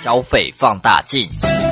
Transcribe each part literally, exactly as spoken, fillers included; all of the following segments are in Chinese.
消费放大镜。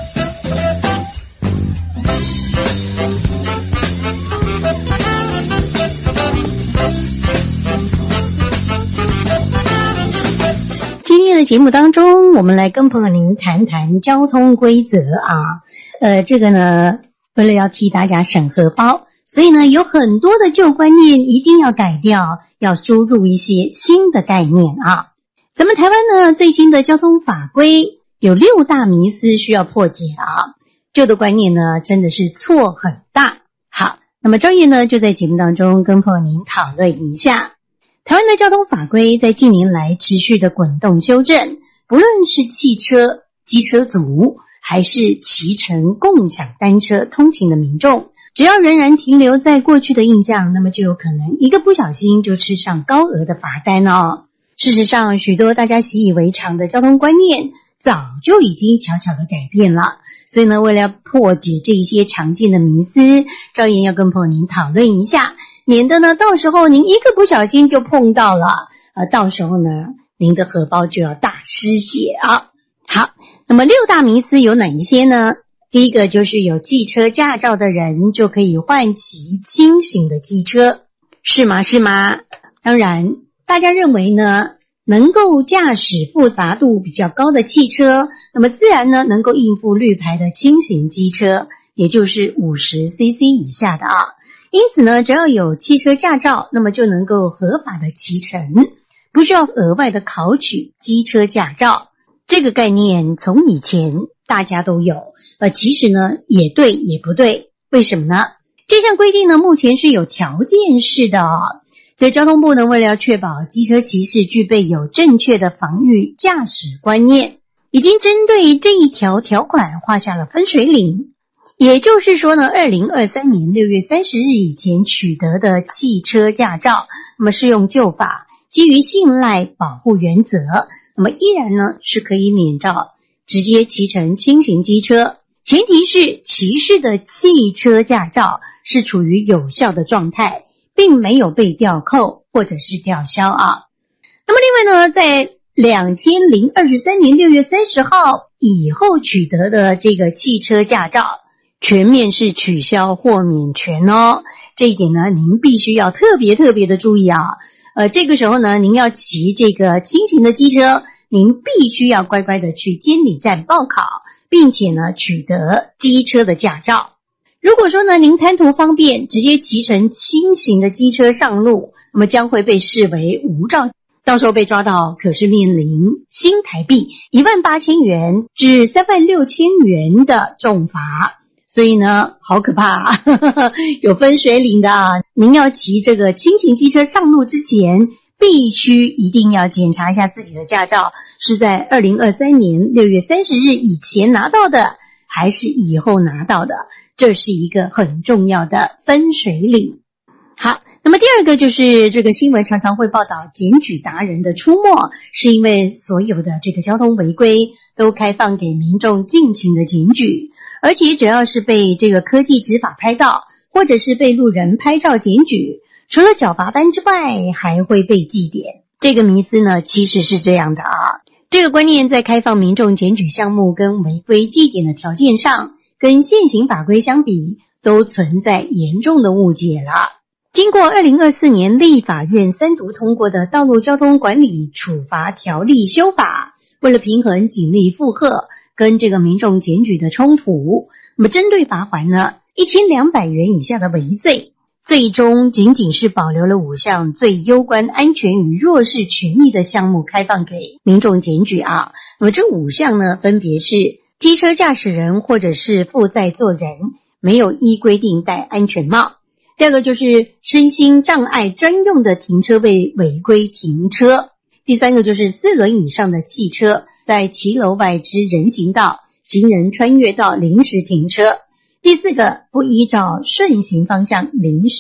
今天的节目当中，我们来跟朋友您谈谈交通规则啊。呃，这个呢，为了要替大家省荷包，所以呢，有很多的旧观念一定要改掉，要输入一些新的概念啊。咱们台湾呢，最新的交通法规有六大迷思需要破解啊。旧的观念呢，真的是错很大。好，那么专业呢，就在节目当中跟朋友您讨论一下。台湾的交通法规在近年来持续的滚动修正，不论是汽车、机车族，还是骑乘共享单车通勤的民众，只要仍然停留在过去的印象，那么就有可能一个不小心就吃上高额的罚单哦。事实上，许多大家习以为常的交通观念早就已经悄悄的改变了。所以呢，为了破解这些常见的迷思，赵妍要跟朋友您讨论一下，免得呢到时候您一个不小心就碰到了，呃，到时候呢您的荷包就要大失血啊。好，那么六大迷思有哪一些呢？第一个就是有汽车驾照的人就可以换骑轻型的机车，是吗？是吗？当然，大家认为呢，能够驾驶复杂度比较高的汽车，那么自然呢能够应付绿牌的轻型机车，也就是 五十 C C 以下的啊。因此呢，只要有汽车驾照，那么就能够合法的骑乘，不需要额外的考取机车驾照。这个概念从以前大家都有，呃，其实呢也对也不对。为什么呢？这项规定呢目前是有条件式的哦。所以交通部呢，为了要确保机车骑士具备有正确的防御驾驶观念，已经针对这一条条款画下了分水岭。也就是说呢，二零二三年六月三十日以前取得的汽车驾照，那么适用旧法，基于信赖保护原则，那么依然呢是可以免照直接骑乘轻型机车，前提是骑士的汽车驾照是处于有效的状态，并没有被吊扣或者是吊销啊。那么另外呢，在两千零二十三年六月三十号以后取得的这个汽车驾照，全面是取消或免权哦。这一点呢，您必须要特别特别的注意啊。呃，这个时候呢，您要骑这个轻型的机车，您必须要乖乖的去监理站报考，并且呢，取得机车的驾照。如果说呢，您贪图方便，直接骑乘轻型的机车上路，那么将会被视为无照，到时候被抓到可是面临新台币一万八千元至三万六千元的重罚。所以呢，好可怕啊，呵呵，有分水岭的啊。您要骑这个轻型机车上路之前，必须一定要检查一下自己的驾照是在二零二三年六月三十日以前拿到的，还是以后拿到的。这是一个很重要的分水岭。好，那么第二个就是这个新闻常常会报道检举达人的出没，是因为所有的这个交通违规都开放给民众尽情的检举，而且只要是被这个科技执法拍到，或者是被路人拍照检举，除了缴罚单之外，还会被记点。这个迷思呢，其实是这样的啊。这个观念在开放民众检举项目跟违规记点的条件上，跟现行法规相比，都存在严重的误解了。经过二零二四年立法院三读通过的《道路交通管理处罚条例》修法，为了平衡警力负荷跟这个民众检举的冲突，那么针对罚锾呢一千两百元以下的违罪，最终仅仅是保留了五项最攸关安全与弱势权益的项目开放给民众检举啊。那么这五项呢，分别是机车驾驶人或者是副载座人没有依规定戴安全帽。第二个就是身心障碍专用的停车位违规停车。第三个就是四轮以上的汽车在骑楼外之人行道、行人穿越道临时停车。第四个，不依照顺行方向临时